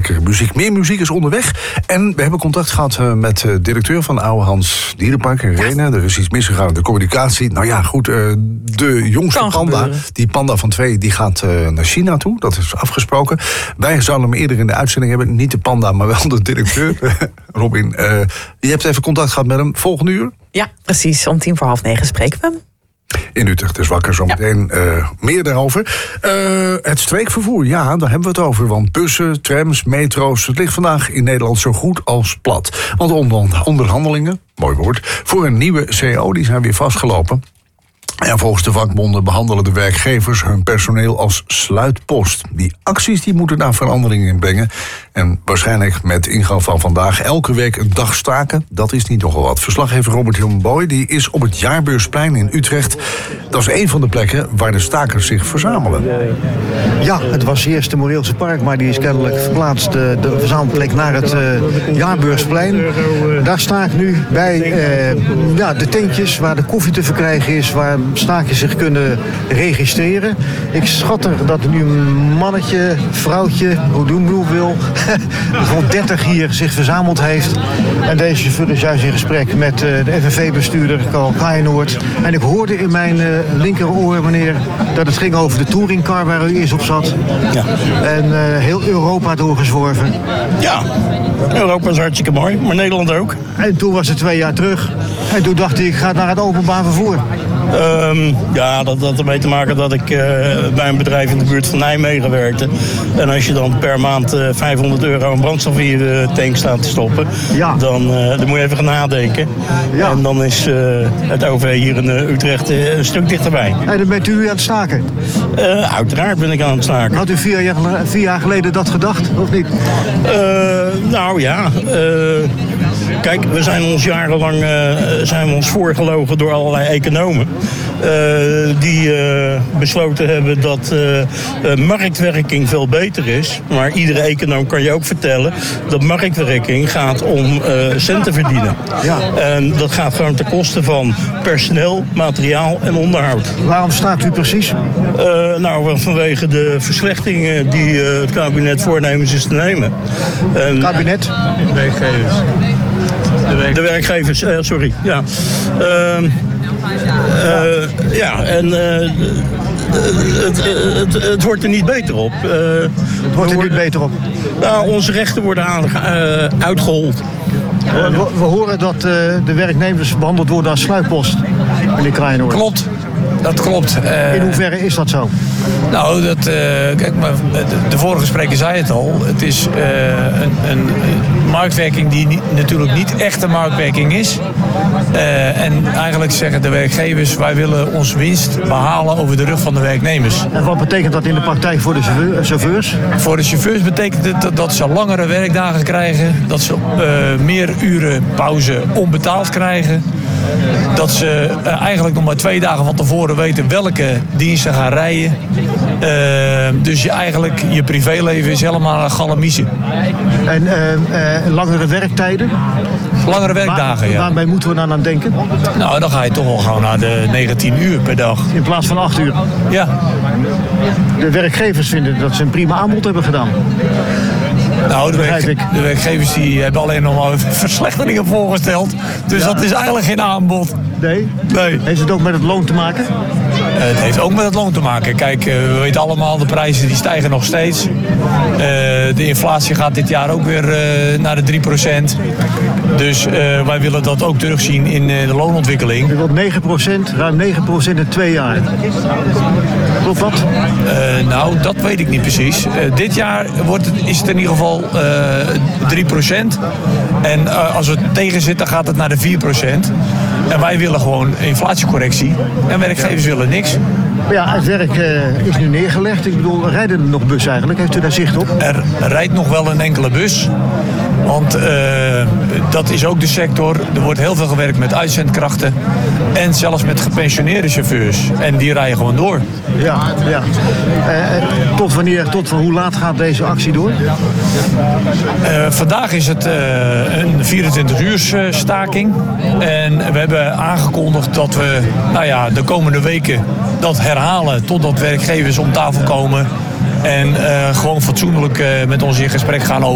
lekkere muziek. Meer muziek is onderweg. En we hebben contact gehad met de directeur van Ouwehands Dierenpark in Renen. Er is iets misgegaan met de communicatie. Nou ja, goed, de jongste panda, die panda van 2, die gaat naar China toe. Dat is afgesproken. Wij zouden hem eerder in de uitzending hebben. Niet de panda, maar wel de directeur. Robin, je hebt even contact gehad met hem. Volgende uur? Ja, precies. Om 9:10 spreken we hem. In Utrecht, dus wakker zometeen. Meer daarover. Het streekvervoer, ja, daar hebben we het over. Want bussen, trams, metro's, het ligt vandaag in Nederland zo goed als plat. Want onderhandelingen, mooi woord, voor een nieuwe CO, die zijn weer vastgelopen. En volgens de vakbonden behandelen de werkgevers hun personeel als sluitpost. Die acties die moeten daar veranderingen in brengen. En waarschijnlijk met ingang van vandaag elke week een dag staken. Dat is niet nogal wat. Verslaggever Robert-Jan Boy die is op het Jaarbeursplein in Utrecht. Dat is een van de plekken waar de stakers zich verzamelen. Ja, het was eerst de Moreelse Park, maar die is kennelijk verplaatst, de verzamelplek, naar het Jaarbeursplein. Daar sta ik nu bij de tentjes waar de koffie te verkrijgen is, waar stakers zich kunnen registreren. Ik schat er dat er nu een mannetje, vrouwtje, hoe doen we wil, rond 30 hier zich verzameld heeft. En deze chauffeur is juist in gesprek met de FNV-bestuurder Carl Kaijenoord. En ik hoorde in mijn linkeroor, meneer, dat het ging over de touringcar waar u eerst op zat. Ja. En heel Europa doorgezworven. Ja, Europa is hartstikke mooi, maar Nederland ook. En toen was het 2 jaar terug. En toen dacht ik ga naar het openbaar vervoer. Dat had ermee te maken dat ik bij een bedrijf in de buurt van Nijmegen werkte. En als je dan per maand €500 aan brandstof in je tank staat te stoppen, dan moet je even gaan nadenken. Ja. En dan is het OV hier in Utrecht een stuk dichterbij. En dan bent u aan het staken? Uiteraard ben ik aan het staken. Had u 4 jaar geleden dat gedacht, of niet? Kijk, we zijn ons jarenlang voorgelogen door allerlei economen. Die besloten hebben dat marktwerking veel beter is. Maar iedere econoom kan je ook vertellen dat marktwerking gaat om centen verdienen. Ja. En dat gaat gewoon ten koste van personeel, materiaal en onderhoud. Waarom staat u precies? Vanwege de verslechting die het kabinet voornemens is te nemen. Het kabinet? Werkgevers. De werkgevers, sorry. Ja. Het wordt er niet beter op. Het wordt er niet beter op? Nou, onze rechten worden uitgehold. We horen dat de werknemers behandeld worden als sluitpost, meneer Kraaienoord. Klopt. Dat klopt. In hoeverre is dat zo? Nou, kijk, maar de vorige spreker zei het al. Het is een marktwerking die natuurlijk niet echte marktwerking is. En eigenlijk zeggen de werkgevers, wij willen ons winst behalen over de rug van de werknemers. En wat betekent dat in de praktijk voor de chauffeurs? Voor de chauffeurs betekent het dat ze langere werkdagen krijgen. Dat ze meer uren pauze onbetaald krijgen. Dat ze eigenlijk nog maar 2 dagen van tevoren weten welke diensten gaan rijden. Dus je privéleven is helemaal een galamiezen. En langere werktijden? Langere werkdagen, ja. Waarbij moeten we dan aan denken? Nou, dan ga je toch wel gauw naar de 19 uur per dag. In plaats van 8 uur? Ja. De werkgevers vinden dat ze een prima aanbod hebben gedaan. Nou, de werkgevers die hebben alleen nog maar verslechteringen voorgesteld. Dus dat is eigenlijk geen aanbod. Nee? Nee. Heeft het ook met het loon te maken? Het heeft ook met het loon te maken. Kijk, we weten allemaal, de prijzen die stijgen nog steeds. De inflatie gaat dit jaar ook weer naar de 3%. Dus wij willen dat ook terugzien in de loonontwikkeling. U wilt 9%, ruim 9% in 2 jaar. Klopt dat? Dat weet ik niet precies. Dit jaar is het in ieder geval 3%. En als het tegen zit, dan gaat het naar de 4%. En wij willen gewoon inflatiecorrectie. En werkgevers willen niks. Ja, het werk is nu neergelegd. Ik bedoel, rijden er nog bussen eigenlijk? Heeft u daar zicht op? Er rijdt nog wel een enkele bus. Want dat is ook de sector. Er wordt heel veel gewerkt met uitzendkrachten. En zelfs met gepensioneerde chauffeurs. En die rijden gewoon door. Ja. Tot wanneer, hoe laat gaat deze actie door? Vandaag is het een 24-uur staking. En we hebben aangekondigd dat we de komende weken dat herhalen totdat werkgevers om tafel komen. En gewoon fatsoenlijk met ons in gesprek gaan over